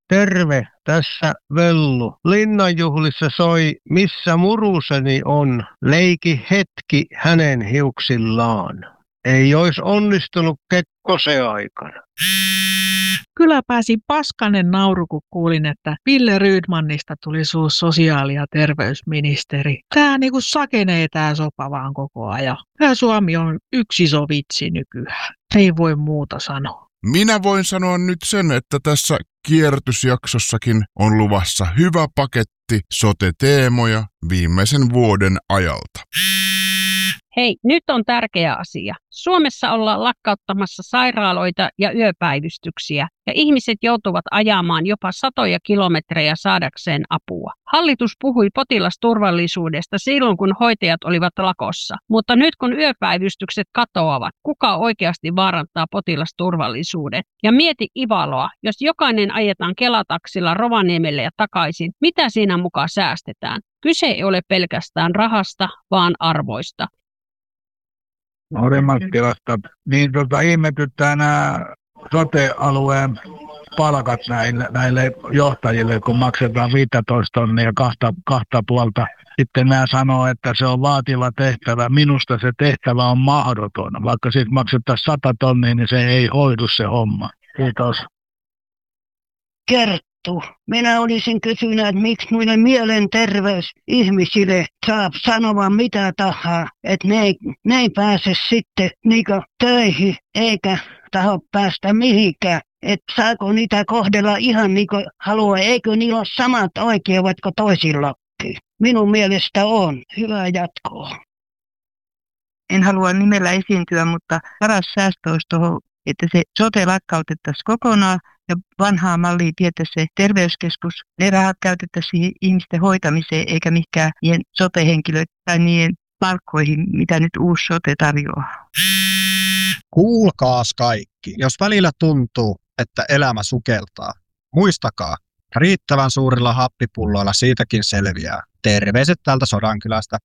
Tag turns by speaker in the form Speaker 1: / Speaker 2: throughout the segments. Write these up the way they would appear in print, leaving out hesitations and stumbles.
Speaker 1: Terve, tässä Vellu. Linnanjuhlissa soi Missä muruseni on, leiki hetki hänen hiuksillaan. Ei ois onnistunut Kekkosen aikana.
Speaker 2: Kyllä pääsi paskanen nauru, kun kuulin, että Ville Rydmanista tuli sosiaali- ja terveysministeri. Tää niinku sakenee tää sopa vaan koko ajan. Tää Suomi on yksi iso vitsi nykyään. Ei voi muuta sanoa.
Speaker 3: Minä voin sanoa nyt sen, että tässä kierrätysjaksossakin on luvassa hyvä paketti sote-teemoja viimeisen vuoden ajalta.
Speaker 4: Hei, nyt on tärkeä asia. Suomessa ollaan lakkauttamassa sairaaloita ja yöpäivystyksiä, ja ihmiset joutuvat ajamaan jopa satoja kilometrejä saadakseen apua. Hallitus puhui potilasturvallisuudesta silloin, kun hoitajat olivat lakossa, mutta nyt kun yöpäivystykset katoavat, kuka oikeasti vaarantaa potilasturvallisuuden? Ja mieti Ivaloa, jos jokainen ajetaan Kelataksilla Rovaniemelle ja takaisin, mitä siinä mukaan säästetään? Kyse ei ole pelkästään rahasta, vaan arvoista.
Speaker 5: Orimattilasta, niin ihmetyttää nämä sote-alueen palkat näille johtajille, kun maksetaan 15 tonnia kahta puolta. Sitten nämä sanoo, että se on vaativa tehtävä. Minusta se tehtävä on mahdoton. Vaikka siitä maksetaan 100 tonnia, niin se ei hoidu se homma. Kiitos.
Speaker 6: Kerttu, minä olisin kysynyt, että miksi muille mielenterveysihmisille saa sanoa mitä tahansa, että ne ei pääse sitten töihin eikä taho päästä mihinkään. Että saako niitä kohdella ihan niin kuin haluaa, eikö niillä ole samat oikeudet kuin toisillakin. Minun mielestä on. Hyvää jatkoa.
Speaker 7: En halua nimellä esiintyä, mutta paras säästö olisi tuohon, että se sote lakkautettaisiin kokonaan ja vanhaa mallia tietäisi se terveyskeskus. Ne rahat käytettäisiin ihmisten hoitamiseen eikä mihinkään niiden sote-henkilöiden tai niiden palkkoihin, mitä nyt uusi sote tarjoaa.
Speaker 8: Kuulkaas kaikki, jos välillä tuntuu, että elämä sukeltaa, muistakaa, riittävän suurilla happipulloilla siitäkin selviää. Terveiset täältä Sodankylästä.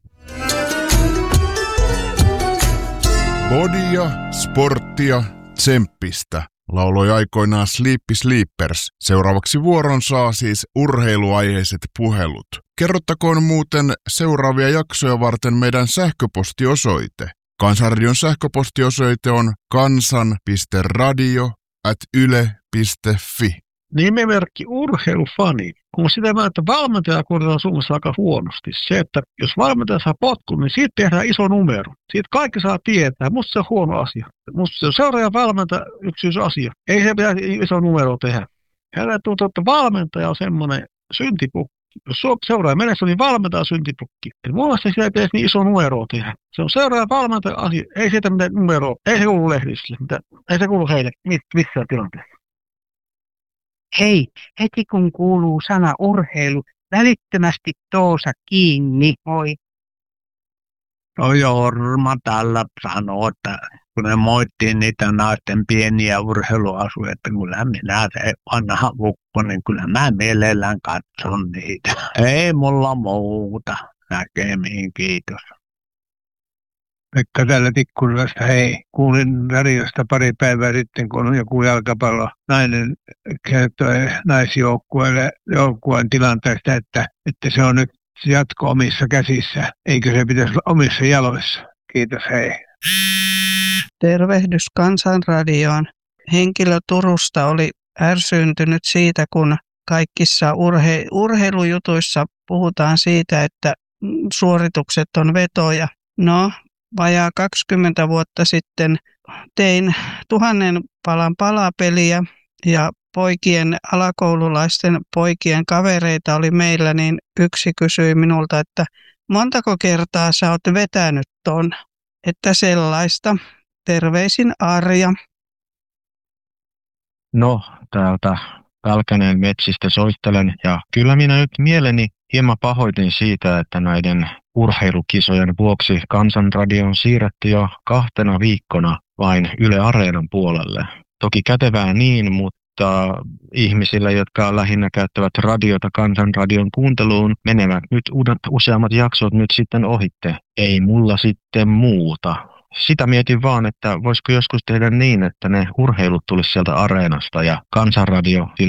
Speaker 3: Bodia, sporttia, tsemppistä, lauloi aikoinaan Sleepy Sleepers. Seuraavaksi vuoron saa siis urheiluaiheiset puhelut. Kerrottakoon muuten seuraavia jaksoja varten meidän sähköpostiosoite. Kansanradion sähköpostiosoite on kansan.radio@yle.fi.
Speaker 1: Nimimerkki urheilufani. On sitä mieltä, että valmentaja kohdataan Suomessa aika huonosti. Se, että jos valmentaja saa potkun, niin siitä tehdään iso numero. Siitä kaikki saa tietää. Musta se on huono asia. Musta se on seuraaja valmentaja yksityis asia. Ei se pitäisi iso numero tehdä. Hänelle tuntuu, että valmentaja on semmoinen syntipukki. Jos seuraaja menee, niin valmentaja on syntipukki. Eli mun mielestä sitä ei pitäisi niin iso numero tehdä. Se on seuraaja valmentaja asia. Ei siitä mitään numeroa. Ei se kuulu lehdisille. Ei se kuulu heille missään tilanteessa.
Speaker 7: Hei, heti kun kuuluu sana urheilu, välittömästi toosa kiinni, moi.
Speaker 5: No Jorma tällä sanoo, että kun ne moittiin niitä naisten pieniä urheiluasuja, että kyllä minä se vanha vukko, niin kyllä mä mielellään katson niitä. Ei mulla muuta. Näkemiin, kiitos. Pekka täällä Tikkurilasta, hei. Kuulin radiosta pari päivää sitten, kun on joku jalkapallo nainen kertoi naisjoukkueen tilanteesta, että se on nyt jatko omissa käsissä. Eikö se pitäisi olla omissa jaloissa? Kiitos, hei.
Speaker 9: Tervehdys Kansanradioon. Henkilö Turusta oli ärsyyntynyt siitä, kun kaikissa urheilujutuissa puhutaan siitä, että suoritukset on vetoja. No, vajaa 20 vuotta sitten tein 1000 palan palapeliä ja alakoululaisten poikien kavereita oli meillä, niin yksi kysyi minulta, että montako kertaa sä oot vetänyt ton? Että sellaista. Terveisin Arja.
Speaker 10: No, täältä Pälkäneen metsistä soittelen ja kyllä minä nyt mieleni hieman pahoitin siitä, että näiden urheilukisojen vuoksi Kansanradio on siirretty jo 2 viikkona vain Yle Areenan puolelle. Toki kätevää niin, mutta ihmisillä, jotka lähinnä käyttävät radiota Kansanradion kuunteluun, menevät nyt useammat jaksot nyt sitten ohitte. Ei mulla sitten muuta. Sitä mietin vaan, että voisiko joskus tehdä niin, että ne urheilut tulisi sieltä Areenasta ja Kansanradio